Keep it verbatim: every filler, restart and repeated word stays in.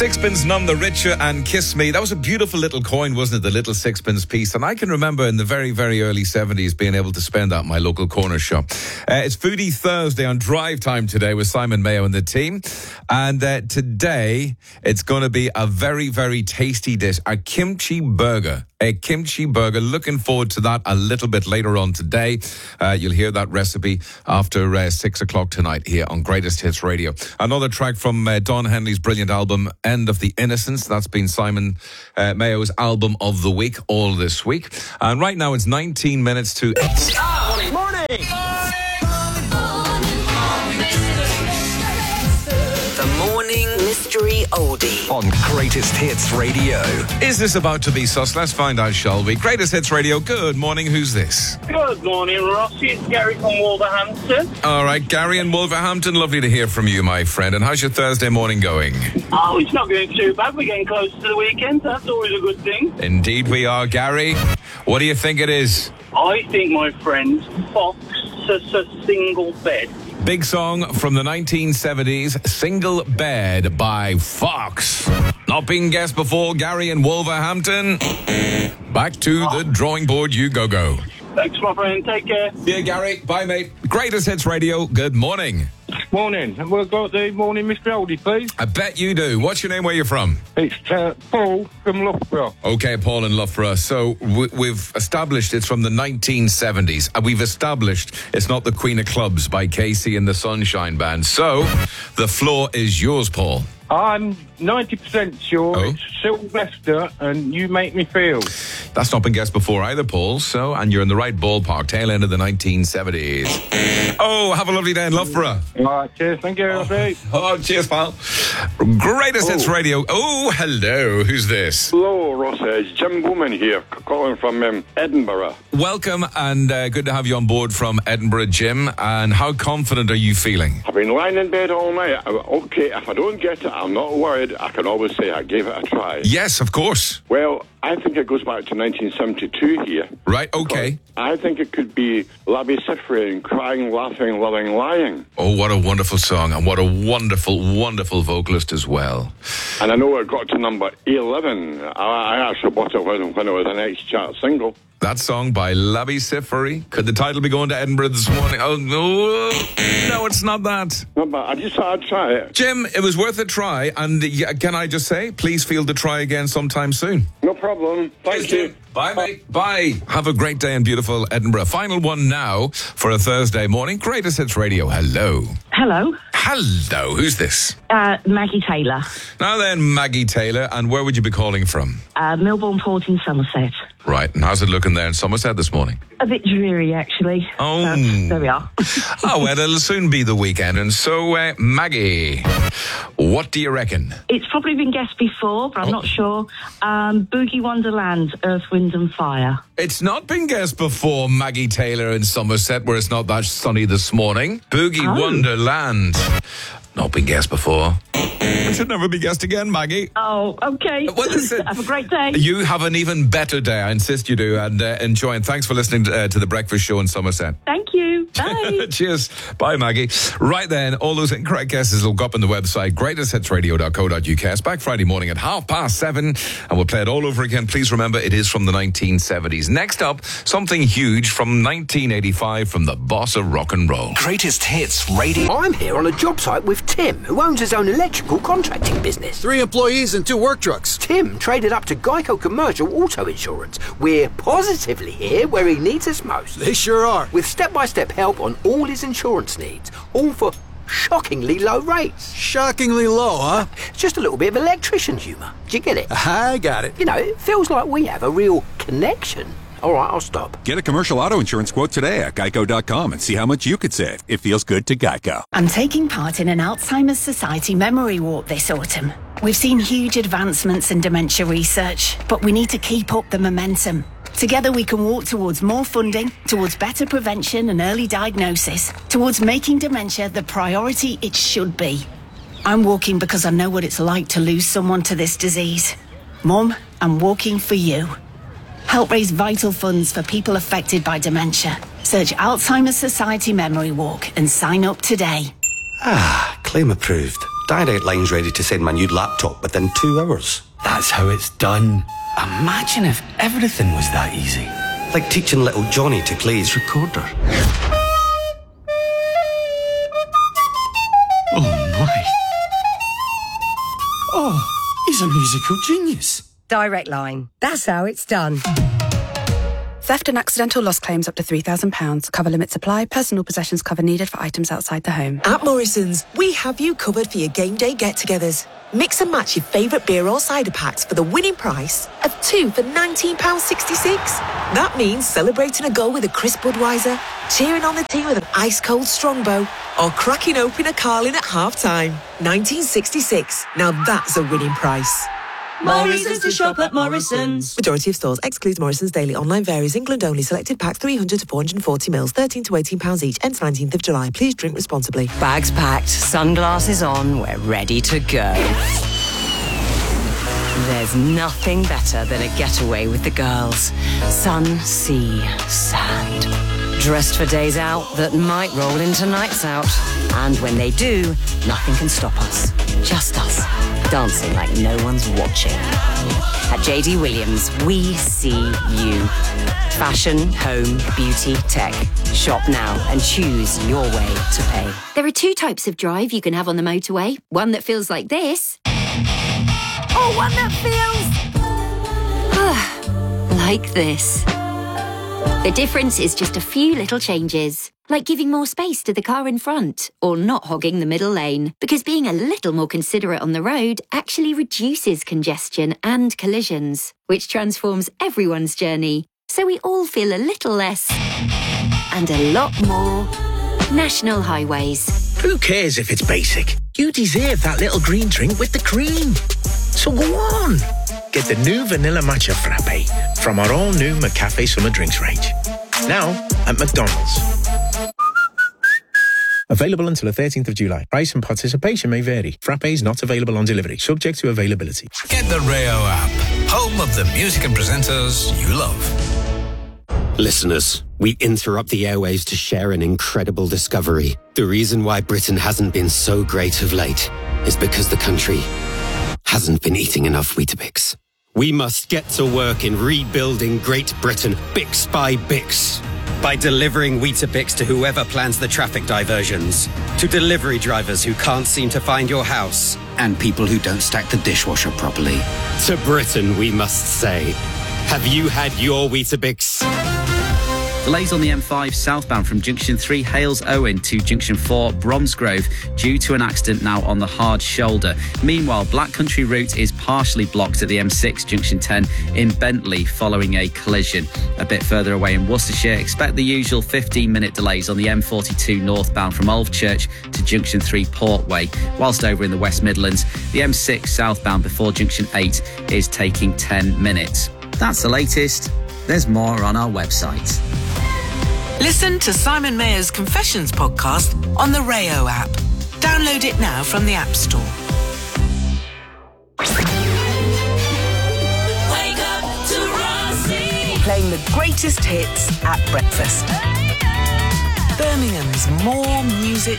Sixpence None the Richer and Kiss Me. That was a beautiful little coin, wasn't it? The little sixpence piece. And I can remember in the very, very early seventies being able to spend that at my local corner shop. Uh, it's Foodie Thursday on Drive Time today with Simon Mayo and the team. And uh, today it's going to be a very, very tasty dish, a kimchi burger. A kimchi burger. Looking forward to that a little bit later on today. Uh, you'll hear that recipe after uh, six o'clock tonight here on Greatest Hits Radio. Another track from uh, Don Henley's brilliant album, End of the Innocence. That's been Simon uh, Mayo's album of the week all this week. And right now it's nineteen minutes to... Morning! Morning! The Morning Mystery Oldie on Greatest Hits Radio. Is this about to be sus? Let's find out, shall we? Greatest Hits Radio, good morning. Who's this? Good morning, Rossi. It's Gary from Wolverhampton. All right, Gary in Wolverhampton. Lovely to hear from you, my friend. And how's your Thursday morning going? Oh, it's not going too bad. We're getting close to the weekend. That's always a good thing. Indeed we are, Gary. What do you think it is? I think, my friend, Fox, a single bed. Big song from the nineteen seventies, Single Bed by Fox. Not been guessed before, Gary in Wolverhampton. Back to oh. the drawing board you go go. Thanks, my friend. Take care. Yeah, Gary. Bye, mate. Greatest Hits Radio. Good morning. Morning. And we've got the Morning Mystery Oldie, please. I bet you do. What's your name? Where you from? It's uh, Paul from Loughborough. Okay, Paul in Loughborough. So we, we've established it's from the nineteen seventies. And we've established it's not the Queen of Clubs by Casey and the Sunshine Band. So the floor is yours, Paul. I'm ninety percent sure oh. it's Sylvester and You Make Me Feel. That's not been guessed before either, Paul. So, and you're in the right ballpark, tail end of the nineteen seventies. Oh, have a lovely day in Loughborough. All right, cheers. Thank you. Oh, oh cheers, pal. Greatest oh. Hits Radio. Oh, hello. Who's this? Hello, Ross. It's Jim Bowman here, calling from um, Edinburgh. Welcome, and uh, good to have you on board from Edinburgh, Jim. And how confident are you feeling? I've been lying in bed all night. Okay, if I don't get it, I'm not worried. I can always say I gave it a try. Yes, of course. Well, I think it goes back to nineteen seventy-two here. Right, okay. I think it could be Labby Siffrey, Crying, Laughing, Loving, Lying. Oh, what a wonderful song, and what a wonderful, wonderful vocalist as well. And I know it got to number eleven. I, I actually bought it when, when it was an X-Chart single. That song by Labby Siffrey. Could the title be going to Edinburgh this morning? Oh, no. No, it's not that. No, but I just thought I'd try it. Jim, it was worth a try. And uh, can I just say, please feel to try again sometime soon. No problem. Thank Thank you. you. Bye, mate. Bye. Have a great day in beautiful Edinburgh. Final one now for a Thursday morning. Greatest Hits Radio. Hello. Hello. Hello. Who's this? Uh, Maggie Taylor. Now then, Maggie Taylor. And where would you be calling from? Uh, Milbourne Port in Somerset. Right. And how's it looking there in Somerset this morning? A bit dreary, actually. Oh. Uh, there we are. Oh, well, it'll soon be the weekend. And so, uh, Maggie, what do you reckon? It's probably been guessed before, but I'm oh. not sure. Um, Boogie Wonderland, Earth, Wind and Fire. It's not been guessed before, Maggie Taylor in Somerset, where it's not that sunny this morning. Boogie oh. Wonderland. Not been guessed before. It should never be guessed again, Maggie. Oh, okay. Well, listen, have a great day. You have an even better day. I insist you do. And uh, enjoy. And thanks for listening to, uh, to The Breakfast Show in Somerset. Thank you. Bye. Cheers. Bye, Maggie. Right then, all those incorrect guesses will go up on the website, greatest hits radio dot co dot uk. It's back Friday morning at half past seven, and we'll play it all over again. Please remember, it is from the nineteen seventies. Next up, something huge from nineteen eighty-five from the boss of rock and roll. Greatest Hits Radio. I'm here on a job site with Tim, who owns his own electrical contracting business. Three employees and two work trucks. Tim traded up to Geico Commercial Auto Insurance. We're positively here where he needs us most. They sure are. With step-by-step help on all his insurance needs, all for shockingly low rates. Shockingly low, huh? Just a little bit of electrician humour. Do you get it? I got it. You know, it feels like we have a real connection. All right, I'll stop. Get a commercial auto insurance quote today at geico dot com and see how much you could save. It feels good to Geico. I'm taking part in an Alzheimer's Society memory walk this autumn. We've seen huge advancements in dementia research, but we need to keep up the momentum. Together we can walk towards more funding, towards better prevention and early diagnosis, towards making dementia the priority it should be. I'm walking because I know what it's like to lose someone to this disease. Mum, I'm walking for you. Help raise vital funds for people affected by dementia. Search Alzheimer's Society Memory Walk and sign up today. Ah, claim approved. Direct Line's ready to send my new laptop within two hours. That's how it's done. Imagine if everything was that easy. Like teaching little Johnny to play his recorder. Oh my. Oh, he's a musical genius. Direct Line. That's how it's done. Theft and accidental loss claims up to three thousand pounds. Cover limits apply. Personal possessions cover needed for items outside the home. At Morrison's, we have you covered for your game day get-togethers. Mix and match your favourite beer or cider packs for the winning price of two for nineteen pounds sixty-six. That means celebrating a goal with a crisp Budweiser, cheering on the team with an ice-cold Strongbow, or cracking open a Carling at half-time. nineteen sixty-six. Now that's a winning price. Morrison's to shop at Morrison's. Majority of stores excludes Morrison's daily. Online varies. England only. Selected packs three hundred to four hundred forty mils. thirteen to eighteen pounds each. Ends nineteenth of July. Please drink responsibly. Bags packed, sunglasses on, we're ready to go. There's nothing better than a getaway with the girls. Sun, sea, sand. Dressed for days out that might roll into nights out. And when they do, nothing can stop us. Just us. Dancing like no one's watching. At J D Williams, we see you. Fashion, home, beauty, tech. Shop now and choose your way to pay. There are two types of drive you can have on the motorway. One that feels like this. Or one that feels... like this. The difference is just a few little changes, like giving more space to the car in front or not hogging the middle lane, because being a little more considerate on the road actually reduces congestion and collisions, which transforms everyone's journey, so we all feel a little less and a lot more National Highways. Who cares if it's basic? You deserve that little green drink with the cream. So go on. Get the new Vanilla Matcha Frappe from our all-new McCafe Summer Drinks range. Now at McDonald's. Available until the thirteenth of July. Price and participation may vary. Frappes not available on delivery. Subject to availability. Get the Rayo app. Home of the music and presenters you love. Listeners, we interrupt the airwaves to share an incredible discovery. The reason why Britain hasn't been so great of late is because the country hasn't been eating enough Weetabix. We must get to work in rebuilding Great Britain, Bix by Bix. By delivering Weetabix to whoever plans the traffic diversions, to delivery drivers who can't seem to find your house, and people who don't stack the dishwasher properly. To Britain, we must say, have you had your Weetabix? Delays on the M five southbound from Junction three Hales Owen to Junction four Bromsgrove due to an accident now on the hard shoulder. Meanwhile, Black Country route is partially blocked at the M six Junction ten in Bentley following a collision. A bit further away in Worcestershire, expect the usual fifteen minute delays on the M forty-two northbound from Alvechurch to Junction three Portway. Whilst over in the West Midlands, the M six southbound before Junction eight is taking ten minutes. That's the latest. There's more on our website. Listen to Simon Mayer's Confessions podcast on the Rayo app. Download it now from the App Store. Wake up to Rossi. Playing the greatest hits at breakfast. Birmingham's More Music